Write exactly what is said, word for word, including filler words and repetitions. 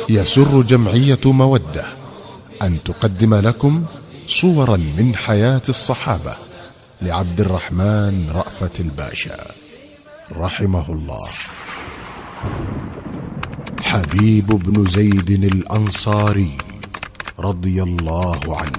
يسر جمعية مودة أن تقدم لكم صورا من حياة الصحابة لعبد الرحمن رأفت الباشا رحمه الله. حبيب بن زيد الأنصاري رضي الله عنه.